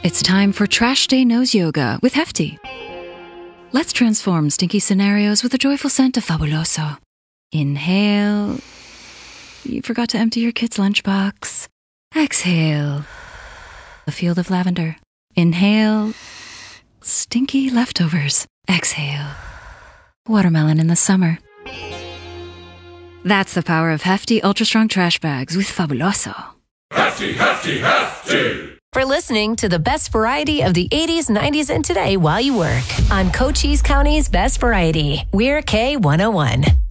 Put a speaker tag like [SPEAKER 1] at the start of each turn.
[SPEAKER 1] It's time for Trash Day Nose Yoga with Hefty. Let's transform stinky scenarios with a joyful scent of Fabuloso. Inhale. You forgot to empty your kid's lunchbox. Exhale. A field of lavender. Inhale. Stinky leftovers. Exhale. Watermelon in the summer. That's the power of Hefty Ultra Strong Trash Bags with Fabuloso.
[SPEAKER 2] Hefty, hefty, hefty!
[SPEAKER 3] For listening to the best variety of the 80s, 90s, and today while you work on Cochise County's Best Variety. We're K101.